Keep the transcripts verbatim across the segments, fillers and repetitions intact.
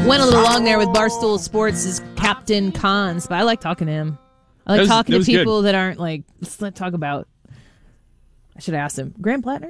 Went a little long there with Barstool Sports' Captain Cons, but I like talking to him. I like was, talking to people good. that aren't like, let's not talk about, I should have asked him, Graham Plattner?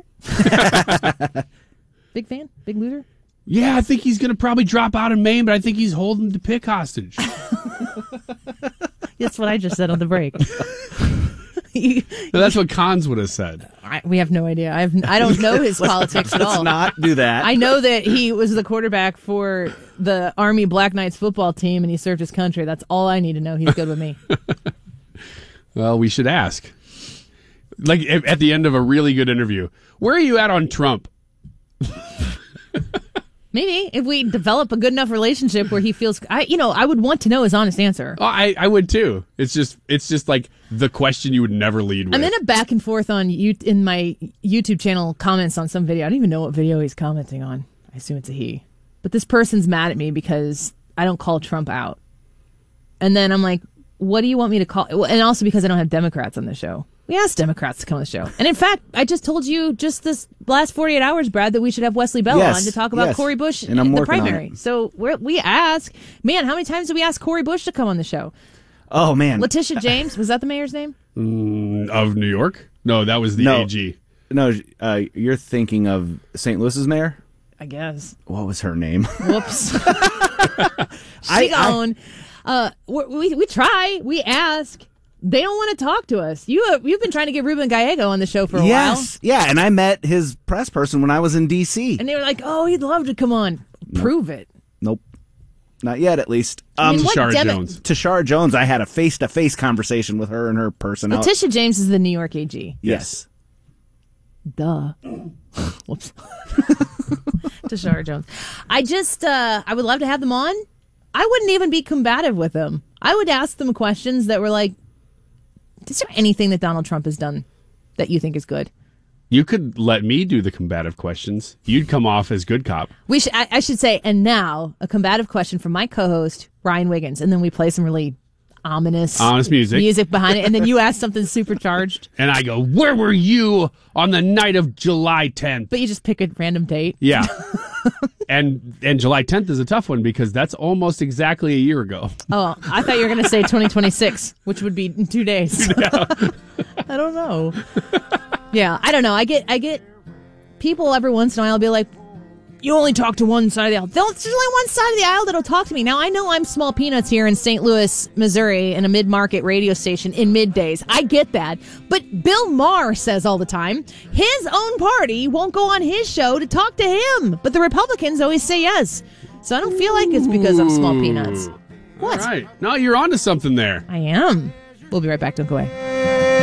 Big fan? Big loser? Yeah, I think he's going to probably drop out in Maine, but I think he's holding the pick hostage. That's what I just said on the break. No, that's what Cons would have said. I, we have no idea. I have. I don't know his politics at all. Let's not do that. I know that he was the quarterback for the Army Black Knights football team, and he served his country. That's all I need to know. He's good with me. Well, we should ask. Like at the end of a really good interview, where are you at on Trump? Maybe if we develop a good enough relationship where he feels, I, you know, I would want to know his honest answer. Oh, I, I would too. It's just, it's just like the question you would never lead with. I'm in a back and forth on you in my YouTube channel comments on some video. I don't even know what video he's commenting on. I assume it's a he. But this person's mad at me because I don't call Trump out. And then I'm like, what do you want me to call? And also because I don't have Democrats on the show. We asked Democrats to come on the show. And in fact, I just told you just this last forty-eight hours, Brad, that we should have Wesley Bell yes, on to talk about yes. Cori Bush and I'm in the working primary. on it. So we're, we ask, man, how many times did we ask Cori Bush to come on the show? Oh, man. Letitia James, was that the mayor's name? Mm, of New York? No, that was the No. A G. No, uh, you're thinking of Saint Louis's mayor? I guess. What was her name? Whoops. I- she gone. Uh, we, we, we try. We ask. They don't want to talk to us. You have, you've been trying to get Ruben Gallego on the show for a yes. while. Yeah, and I met his press person when I was in D C. And they were like, oh, he'd love to come on. Nope. Prove it. Nope. Not yet, at least. I Um, mean, what Tashara Demo- Jones. Tashara Jones, I had a face-to-face conversation with her and her person. out- Letitia James is the New York A G. Yes. Duh. Whoops. Tashara Jones. I just, uh, I would love to have them on. I wouldn't even be combative with them. I would ask them questions that were like, is there anything that Donald Trump has done that you think is good? You could let me do the combative questions. You'd come off as good cop. We should, I, I should say, and now a combative question from my co-host, Ryan Wiggins, and then we play some really ominous, Honest music. music behind it, and then you ask something supercharged, And I go, where were you on the night of July tenth? but you just pick a random date. Yeah. and and July tenth is a tough one because that's almost exactly a year ago. Oh, I thought you were going to say twenty twenty-six, which would be in two days. I don't know. Yeah, I don't know. I get, I get people every once in a while be like, you only talk to one side of the aisle. There's only one side of the aisle that'll talk to me. Now, I know I'm small peanuts here in Saint Louis, Missouri, in a mid-market radio station in middays. I get that. But Bill Maher says all the time, his own party won't go on his show to talk to him. But the Republicans always say yes. So I don't feel like it's because I'm small peanuts. What? All right. No, you're onto something there. I am. We'll be right back. Don't go away.